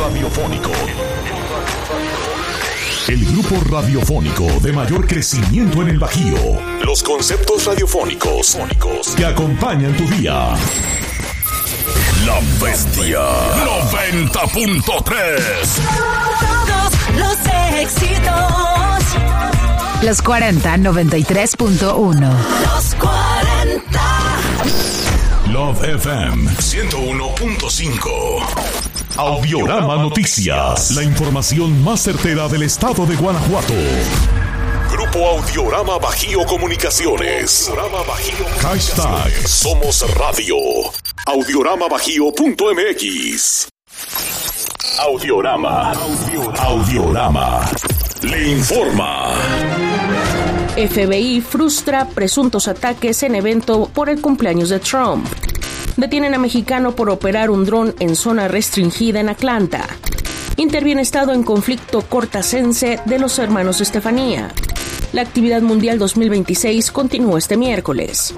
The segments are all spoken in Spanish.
radiofónico. El grupo radiofónico de mayor crecimiento en el Bajío. Los conceptos radiofónicos que acompañan tu día. La Bestia 90.3. Todos los éxitos. Los 40 93.1. Los 40. Love FM 101.5. Audiorama Noticias. La información más certera del estado de Guanajuato. Grupo Audiorama Bajío Comunicaciones. Hashtag Somos Radio. Audioramabajío.mx. Audiorama. Le informa. FBI frustra presuntos ataques en evento por el cumpleaños de Trump. Detienen a mexicano por operar un dron en zona restringida en Atlanta. Interviene Estado en conflicto cortacense de los hermanos Estefanía. La actividad mundial 2026 continúa este miércoles.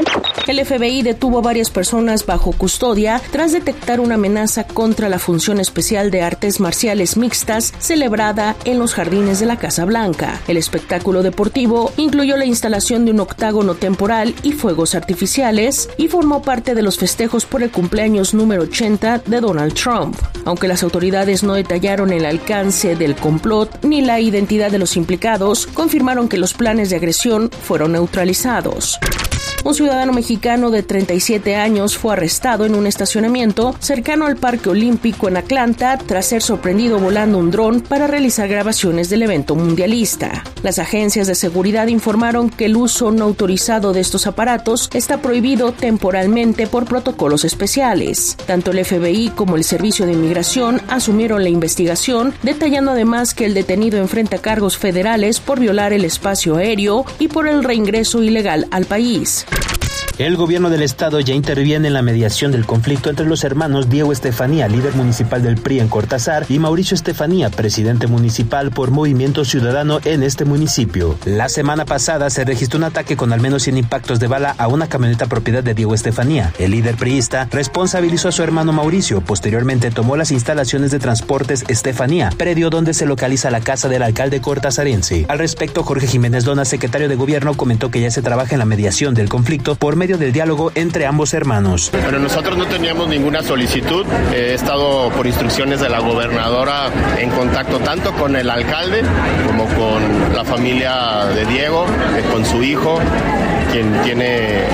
El FBI detuvo a varias personas bajo custodia tras detectar una amenaza contra la función especial de artes marciales mixtas celebrada en los jardines de la Casa Blanca. El espectáculo deportivo incluyó la instalación de un octágono temporal y fuegos artificiales y formó parte de los festejos por el cumpleaños número 80 de Donald Trump. Aunque las autoridades no detallaron el alcance del complot ni la identidad de los implicados, confirmaron que los planes de agresión fueron neutralizados. Un ciudadano mexicano de 37 años fue arrestado en un estacionamiento cercano al Parque Olímpico en Atlanta tras ser sorprendido volando un dron para realizar grabaciones del evento mundialista. Las agencias de seguridad informaron que el uso no autorizado de estos aparatos está prohibido temporalmente por protocolos especiales. Tanto el FBI como el Servicio de Inmigración asumieron la investigación, detallando además que el detenido enfrenta cargos federales por violar el espacio aéreo y por el reingreso ilegal al país. El gobierno del estado ya interviene en la mediación del conflicto entre los hermanos Diego Estefanía, líder municipal del PRI en Cortázar, y Mauricio Estefanía, presidente municipal por Movimiento Ciudadano en este municipio. La semana pasada se registró un ataque con al menos 100 impactos de bala a una camioneta propiedad de Diego Estefanía. El líder priista responsabilizó a su hermano Mauricio. Posteriormente tomó las instalaciones de Transportes Estefanía, predio donde se localiza la casa del alcalde cortazarense. Al respecto, Jorge Jiménez Lona, secretario de Gobierno, comentó que ya se trabaja en la mediación del conflicto por medio del diálogo entre ambos hermanos. Bueno, nosotros no teníamos ninguna solicitud. He estado por instrucciones de la gobernadora en contacto tanto con el alcalde como con la familia de Diego, con su hijo, quien tiene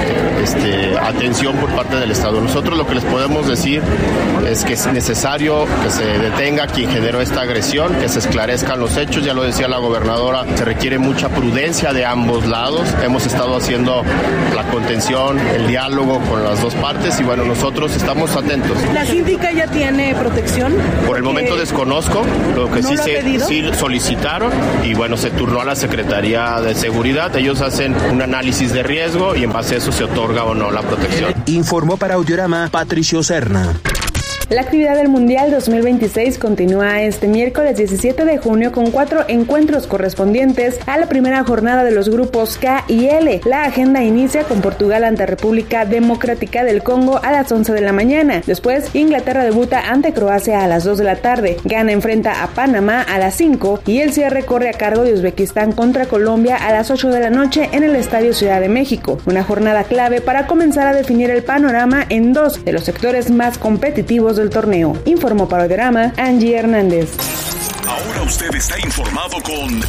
atención por parte del Estado. Nosotros lo que les podemos decir es que es necesario que se detenga quien generó esta agresión, que se esclarezcan los hechos. Ya lo decía la gobernadora, se requiere mucha prudencia de ambos lados. Hemos estado haciendo la contención, el diálogo con las dos partes y bueno, nosotros estamos atentos. ¿La síndica ya tiene protección? Por el momento desconozco, lo que ¿No sí lo sí solicitaron y bueno, se turnó a la Secretaría de Seguridad. Ellos hacen un análisis de riesgo y en base a eso se otorga o no la protección. Informó para Audiorama Patricio Serna. La actividad del Mundial 2026 continúa este miércoles 17 de junio con 4 encuentros correspondientes a la primera jornada de los grupos K y L. La agenda inicia con Portugal ante República Democrática del Congo a las 11 de la mañana. Después, Inglaterra debuta ante Croacia a las 2 de la tarde. Ghana enfrenta a Panamá a las 5 y el cierre corre a cargo de Uzbekistán contra Colombia a las 8 de la noche en el Estadio Ciudad de México. Una jornada clave para comenzar a definir el panorama en dos de los sectores más competitivos del torneo. Informó para Audiorama Angie Hernández. Ahora usted está informado con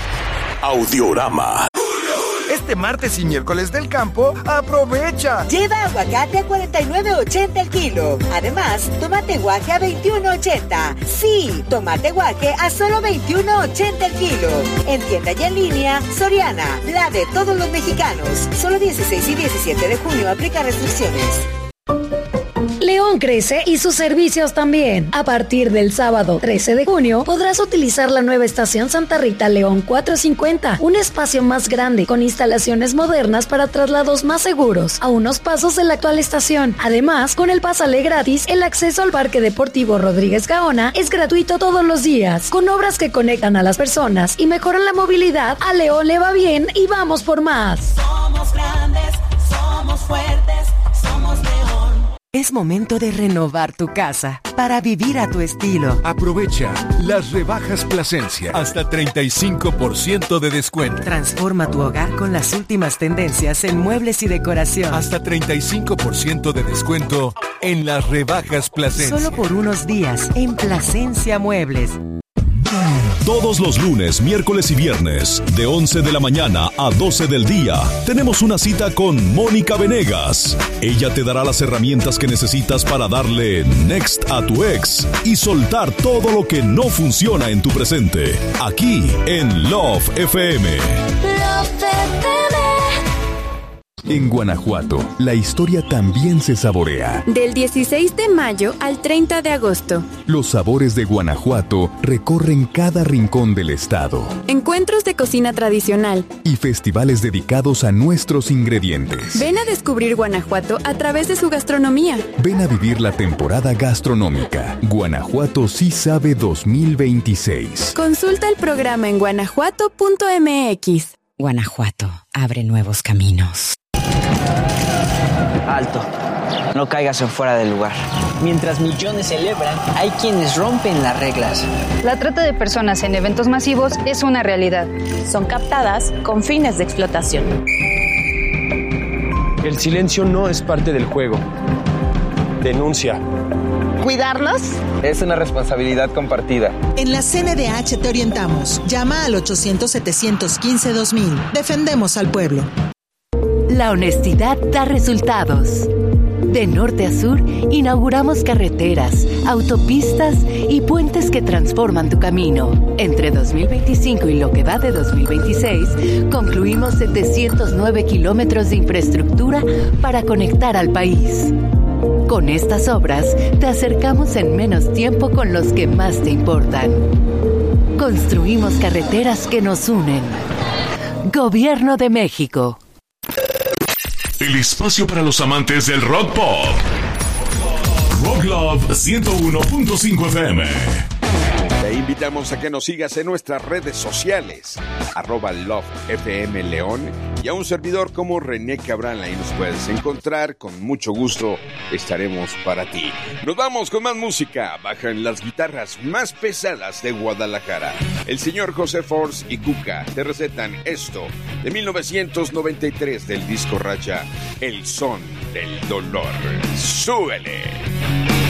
Audiorama. Este martes y miércoles del campo, aprovecha. Lleva aguacate a $49.80 el kilo. Además, tomate guaje a $21.80. Sí, tomate guaje a solo $21.80 el kilo. En tienda y en línea, Soriana, la de todos los mexicanos. Solo 16 y 17 de junio aplica restricciones. León crece y sus servicios también. A partir del sábado 13 de junio podrás utilizar la nueva estación Santa Rita León 450, un espacio más grande con instalaciones modernas para traslados más seguros, a unos pasos de la actual estación. Además, con el pásale gratis, el acceso al Parque Deportivo Rodríguez Gaona es gratuito todos los días. Con obras que conectan a las personas y mejoran la movilidad, a León le va bien y vamos por más. Somos grandes, somos fuertes. Es momento de renovar tu casa para vivir a tu estilo. Aprovecha las rebajas Plasencia. Hasta 35% de descuento. Transforma tu hogar con las últimas tendencias en muebles y decoración. Hasta 35% de descuento en las rebajas Plasencia. Solo por unos días en Plasencia Muebles. Todos los lunes, miércoles y viernes, de 11 de la mañana a 12 del día, tenemos una cita con Mónica Venegas. Ella te dará las herramientas que necesitas para darle next a tu ex y soltar todo lo que no funciona en tu presente. Aquí en Love FM. Love FM. En Guanajuato, la historia también se saborea. Del 16 de mayo al 30 de agosto. Los sabores de Guanajuato recorren cada rincón del estado. Encuentros de cocina tradicional. Y festivales dedicados a nuestros ingredientes. Ven a descubrir Guanajuato a través de su gastronomía. Ven a vivir la temporada gastronómica. Guanajuato sí sabe 2026. Consulta el programa en guanajuato.mx. Guanajuato abre nuevos caminos. Alto, no caigas en fuera del lugar. Mientras millones celebran, hay quienes rompen las reglas. La trata de personas en eventos masivos es una realidad. Son captadas con fines de explotación. El silencio no es parte del juego. Denuncia. ¿Cuidarnos? Es una responsabilidad compartida. En la CNDH te orientamos. Llama al 800-715-2000. Defendemos al pueblo. La honestidad da resultados. De norte a sur, inauguramos carreteras, autopistas y puentes que transforman tu camino. Entre 2025 y lo que va de 2026, concluimos 709 kilómetros de infraestructura para conectar al país. Con estas obras, te acercamos en menos tiempo con los que más te importan. Construimos carreteras que nos unen. Gobierno de México. El espacio para los amantes del rock pop. Rock Love 101.5 FM. Te invitamos a que nos sigas en nuestras redes sociales, @LoveFMLeón, y a un servidor como René Cabral. Ahí nos puedes encontrar, con mucho gusto estaremos para ti. Nos vamos con más música. Bajan las guitarras más pesadas de Guadalajara. El señor José Force y Cuca te recetan esto de 1993 del disco Racha, El Son del Dolor. ¡Súbele!